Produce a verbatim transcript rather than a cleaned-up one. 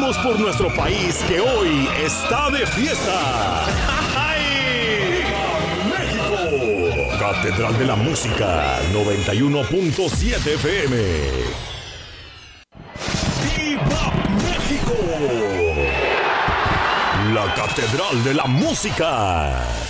Vamos por nuestro país que hoy está de fiesta. ¡Viva México! Catedral de la Música, noventa y uno punto siete F M. ¡Viva México! La Catedral de la Música.